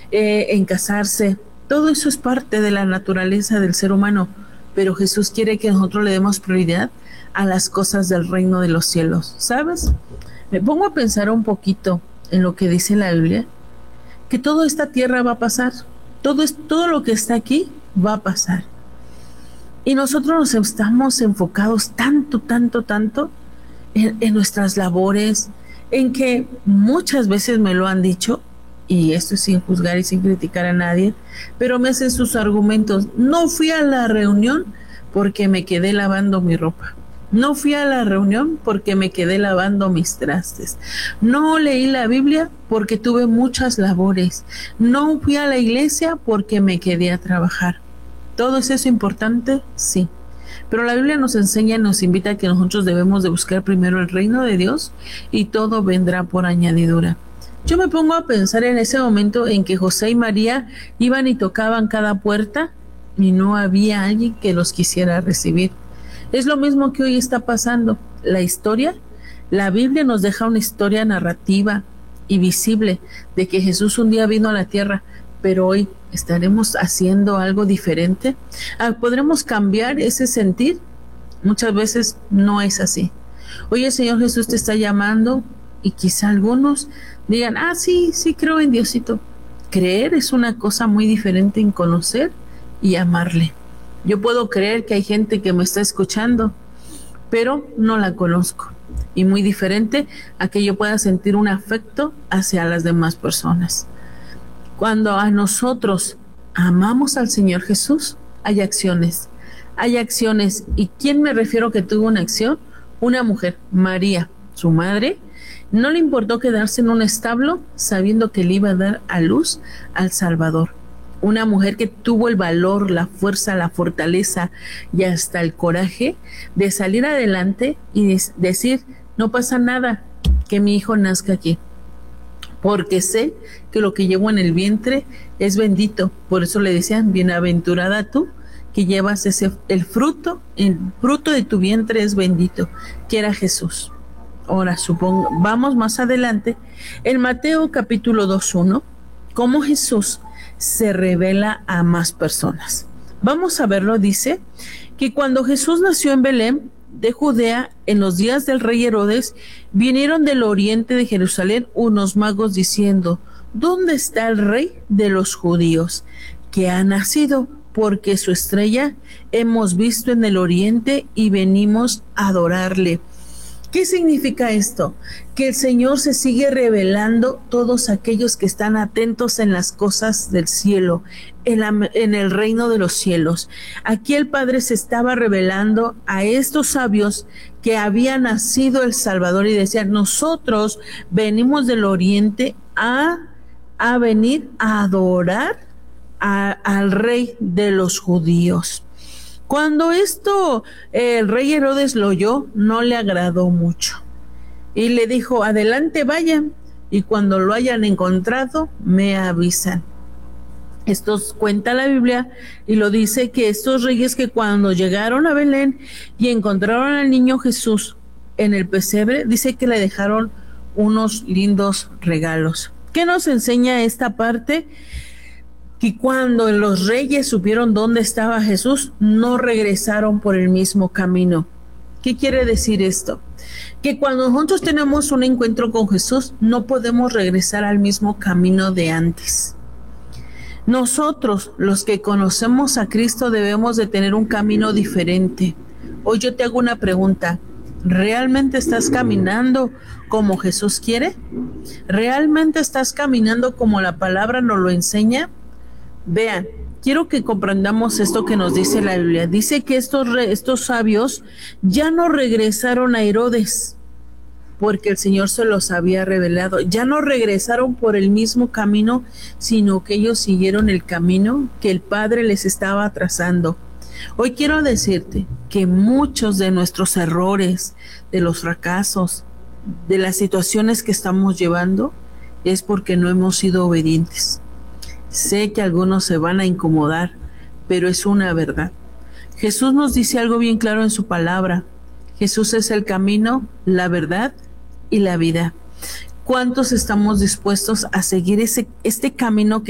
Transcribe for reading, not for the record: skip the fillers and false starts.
en casarse. Todo eso es parte de la naturaleza del ser humano, pero Jesús quiere que nosotros le demos prioridad a las cosas del reino de los cielos, ¿sabes? Me pongo a pensar un poquito en lo que dice la Biblia, que toda esta tierra va a pasar, todo lo que está aquí va a pasar. Y nosotros nos estamos enfocados tanto en nuestras labores, en que muchas veces me lo han dicho, y esto es sin juzgar y sin criticar a nadie, pero me hacen sus argumentos. No fui a la reunión porque me quedé lavando mi ropa. No fui a la reunión porque me quedé lavando mis trastes. No leí la Biblia porque tuve muchas labores. No fui a la iglesia porque me quedé a trabajar. ¿Todo es eso importante? Sí. Pero la Biblia nos enseña y nos invita a que nosotros debemos de buscar primero el reino de Dios y todo vendrá por añadidura. Yo me pongo a pensar en ese momento en que José y María iban y tocaban cada puerta y no había alguien que los quisiera recibir. Es lo mismo que hoy está pasando. La Biblia nos deja una historia narrativa y visible de que Jesús un día vino a la tierra, pero hoy estaremos haciendo algo diferente. ¿Podremos cambiar ese sentir? Muchas veces no es así. Hoy el Señor Jesús te está llamando y quizá algunos digan, sí, creo en Diosito. Creer es una cosa muy diferente en conocer y amarle. Yo puedo creer que hay gente que me está escuchando, pero no la conozco. Y muy diferente a que yo pueda sentir un afecto hacia las demás personas. Cuando a nosotros amamos al Señor Jesús, hay acciones. Hay acciones. ¿Y quién me refiero que tuvo una acción? Una mujer, María, su madre. No le importó quedarse en un establo sabiendo que le iba a dar a luz al Salvador. Una mujer que tuvo el valor, la fuerza, la fortaleza y hasta el coraje de salir adelante y decir, no pasa nada que mi hijo nazca aquí, porque sé que lo que llevo en el vientre es bendito. Por eso le decían, bienaventurada tú que llevas el fruto de tu vientre es bendito, que era Jesús. Ahora vamos más adelante, en Mateo capítulo 2:1, cómo Jesús se revela a más personas. Vamos a verlo, dice que cuando Jesús nació en Belén de Judea, en los días del rey Herodes, vinieron del oriente de Jerusalén unos magos diciendo, ¿dónde está el rey de los judíos que ha nacido? Porque su estrella hemos visto en el oriente y venimos a adorarle. ¿Qué significa esto? Que el Señor se sigue revelando todos aquellos que están atentos en las cosas del cielo, en el reino de los cielos. Aquí el Padre se estaba revelando a estos sabios que había nacido el Salvador y decían, nosotros venimos del oriente a venir a adorar al rey de los judíos. Cuando esto el rey Herodes lo oyó, no le agradó mucho y le dijo, adelante vayan y cuando lo hayan encontrado me avisan. Esto cuenta la Biblia y lo dice que estos reyes que cuando llegaron a Belén y encontraron al niño Jesús en el pesebre, dice que le dejaron unos lindos regalos. ¿Qué nos enseña esta parte? Que cuando los reyes supieron dónde estaba Jesús, no regresaron por el mismo camino. ¿Qué quiere decir esto? Que cuando nosotros tenemos un encuentro con Jesús, no podemos regresar al mismo camino de antes. Nosotros, los que conocemos a Cristo, debemos de tener un camino diferente. Hoy yo te hago una pregunta. ¿Realmente estás caminando como Jesús quiere? ¿Realmente estás caminando como la palabra nos lo enseña? Vean, quiero que comprendamos esto que nos dice la Biblia. Dice que estos sabios ya no regresaron a Herodes porque el Señor se los había revelado. Ya no regresaron por el mismo camino, sino que ellos siguieron el camino que el Padre les estaba trazando. Hoy quiero decirte que muchos de nuestros errores, de los fracasos, de las situaciones que estamos llevando, es porque no hemos sido obedientes. Sé que algunos se van a incomodar, pero es una verdad. Jesús nos dice algo bien claro en su palabra. Jesús es el camino, la verdad y la vida. ¿Cuántos estamos dispuestos a seguir este camino